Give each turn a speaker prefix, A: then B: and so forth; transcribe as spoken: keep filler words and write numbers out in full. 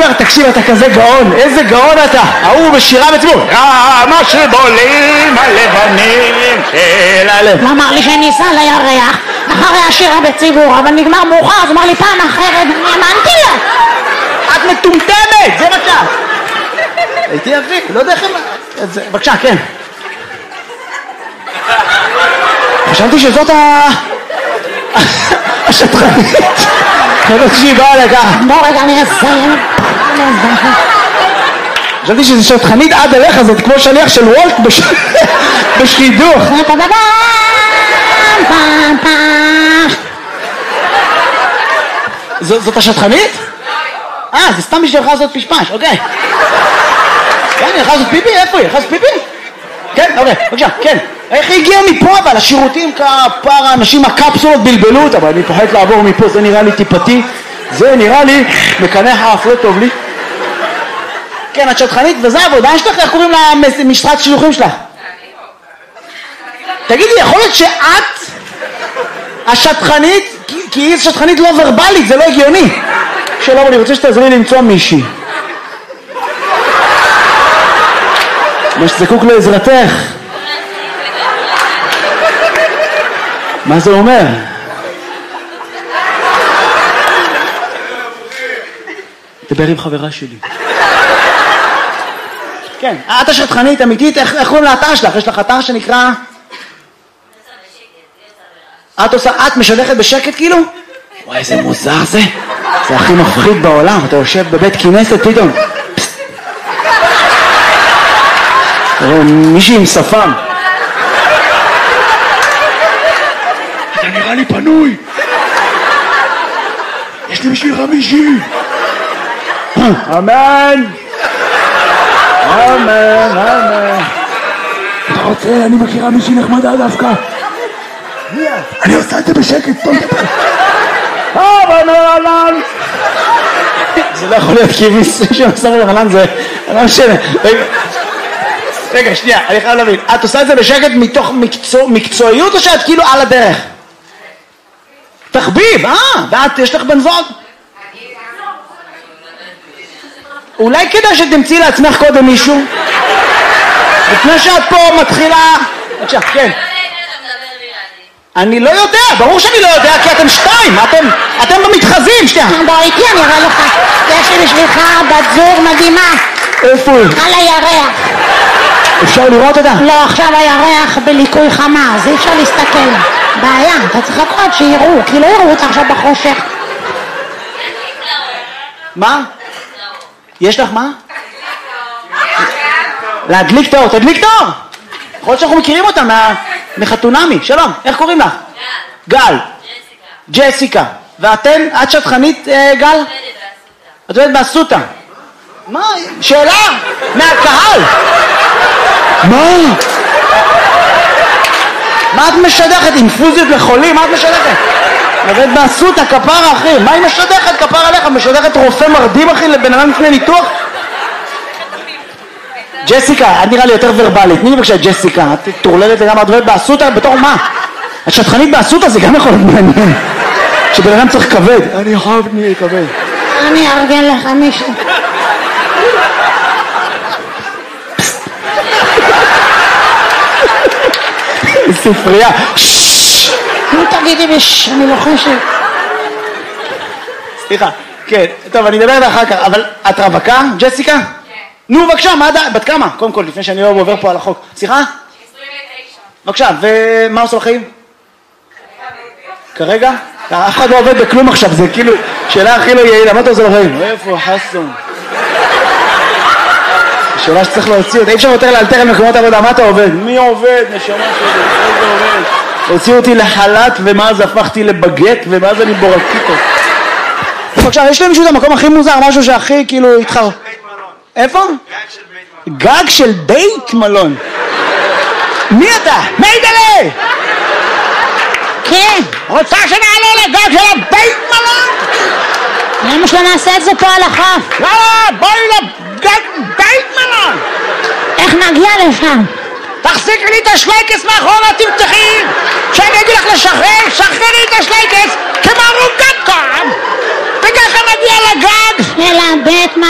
A: אומר, תקשיב, אתה כזה גאון, איזה גאון אתה. ההוא בשירה בציבור, כמה שבולים הלבנים של הלב.
B: הוא אמר לי שניסה לירח אחרי השירה בציבור, אבל נגמר מאוחר, אז אמר לי פעם אחרת, אני האמנתי לו.
A: את מטומטמת, זה בבקשה. הייתי יפי, לא יודע איך... בבקשה, כן. חשבתי שזאת ה... השטחנית. חשבתי שהיא באה לכך.
B: בוא רגע, אני אסיים.
A: חשבתי שזה שטחנית עד אליך, זאת כמו שליח של וולט בשידוך. זאת השטחנית? אה, זה סתם בשביל לך לעשות פשפש, אוקיי. כן, היא הלכה לעשות פיפי? איפה היא? הלכה לעשות פיפי? כן, אוקיי, בבקשה, כן. איך היא הגיעה מפה אבל? השירותים כפר האנשים הקפסולות בלבלו אותה, אבל אני פוחד לעבור מפה, זה נראה לי טיפתי. זה נראה לי מקנח האף, לא טוב לי. כן, את שטחנית, וזה העבודה שלך, איך קוראים למשרת שילוחים שלך? תגידי, יכול להיות שאת השטחנית, כי, כי היא שטחנית לא ורבלית, זה לא הגיוני. שלום, אני רוצה שתעזרי לי למצוא מישהי. מה שזקוק לעזרתך. מה זה אומר? דבר עם חברה שלי. כן, את השטחנית אמיתית, איך, איך קוראים לאתר שלך? יש לך אתר שנקרא... את עושה, את משדכת בשקט כאילו? וואי, איזה מוזר זה. זה הכי מפחיד בעולם, אתה יושב בבית כנסת פתאום. תראו, מישהי עם שפם. אתה נראה לי פנוי. יש לי בשבילך מישהי. אמן. אמן, אמן. אתה רוצה, אני מכירה מישהי נחמדה דווקא. אני עושה את זה בשקט, טוב. אה, בנרלן. זה לא יכול להיות כי מישהו שעושה בנרלן זה... לא משנה. רגע, שנייה, אני חייב להבין. את עושה את זה בשקט מתוך מקצועיות או שאת כאילו על הדרך? תחביב, אה, ואת, יש לך בן זוג? אולי כדאי שתמצאי לעצמך קודם מישהו? לפני שאת פה מתחילה... בבקשה, כן. אני לא יודע, ברור שאני לא יודע, כי אתם שתיים, אתם, אתם במתחזים, שנייה.
B: בוא איתי, אני אראה לך. יש לי בשבילך בת זוג מדהימה.
A: איפה היא?
B: על הירח.
A: אפשר לראות אותה?
B: לא, עכשיו הירח בליקוי חמה, אז אי אפשר להסתכל. בעיה, אתה צריך לקרוא שיראו, כי לא יראו אותה עכשיו בחושך.
A: מה? יש לך מה? להדליק את האור, תדליק את האור! יכול להיות שאנחנו מכירים אותה מחתונמי. שלום, איך קוראים לך? גל. גל. ג'סיקה. ואתן, את שטחנית גל? את עובדת באסותא. מה? שאלה? מהקהל. מה? מה את משדכת? אינפוזיות לחולים? מה את משדכת? עובדת באסותא, כפרה אחי. מה היא משדכת? כפרה עליך. משדכת רופא מרדים אחי לבן אדם לפני ניתוח? ג'סיקה, את נראה לי יותר ורבלית. תני לי בבקשה ג'סיקה, את תורללת לגמרי, את עובדת באסותא בתור מה? את שטחנית באסותא, זה גם יכול להיות מעניין. שבן אדם צריך כבד. אני חייב נהיה כבד.
B: אני ארגן לך מישהו.
A: ספרייה.
B: נו תגידי בש, אני לא חושבת.
A: סליחה, כן, טוב, אני אדבר אחר כך, אבל את רווקה, ג'סיקה? נו, בבקשה, מה דעת? בת כמה? קודם כל, לפני שאני לא עובר פה על החוק. סליחה?
C: עשרים ותשע.
A: בבקשה, ומה עושה לחיים? כרגע? אף אחד לא עובד בכלום עכשיו, זה כאילו שאלה הכי לא יעילה, מה אתה עושה לחיים? איפה חסון? שאלה שצריך להוציא אותה, אי אפשר יותר לאלתר על מקומות עבודה, מה אתה עובד? מי עובד? נשמה שלי, איזה עובד? הוציאו אותי לחל"ת ומאז הפכתי לבגט ומאז אני בורקיטו. בבקשה, יש למישהו את המקום הכי מוזר, משהו שהכי כאילו התחר... איפה? גג של בית מלון. מי אתה? מיידלה!
B: כן.
A: רוצה שנעלה לגג של הבית מלון?
B: למה שלא נעשה את זה פה על החוף?
A: לא, בואי לגג בית מלון.
B: איך נגיע לשם?
A: תחזיקי לי את השלייקס מאחורה, תמתחי. שאני אגיד לך לשחרר, שחררי את השלייקס כמו רוגטקום. וככה נגיע לגג
B: של הבית מלון.